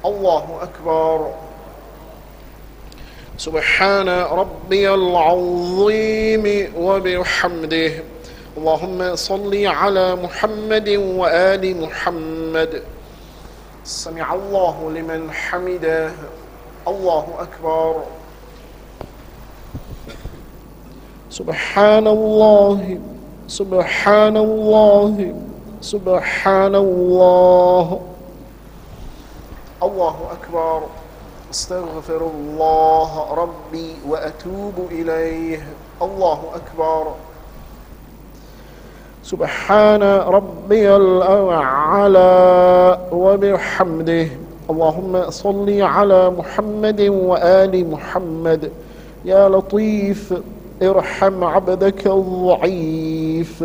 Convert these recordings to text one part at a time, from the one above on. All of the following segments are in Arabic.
الله أكبر. سبحان ربي العظيم وبحمده. اللهم صل على محمد وآل محمد. سمع الله لمن حمده. الله أكبر. سبحان الله سبحان الله سبحان الله. الله أكبر. استغفر الله ربي وأتوب إليه. الله أكبر. سبحان ربي الأعلى وبحمده. اللهم صل على محمد وآل محمد. يا لطيف ارحم عبدك الضعيف.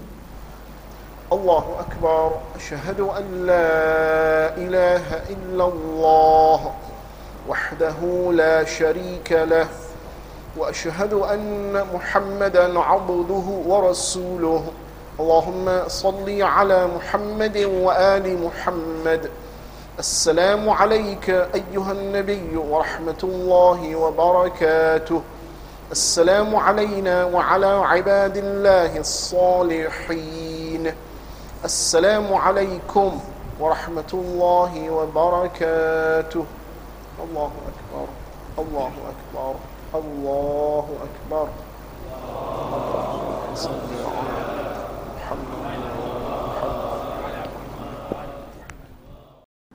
الله أكبر. أشهد أن لا إله إلا الله وحده لا شريك له، وأشهد أن محمدا عبده ورسوله. اللهم صل على محمد وآل محمد. السلام عليك أيها النبي ورحمة الله وبركاته. السلام علينا وعلى عباد الله الصالحين. السلام عليكم ورحمة الله وبركاته. الله أكبر. الله أكبر. الله أكبر. اللهم صل على محمد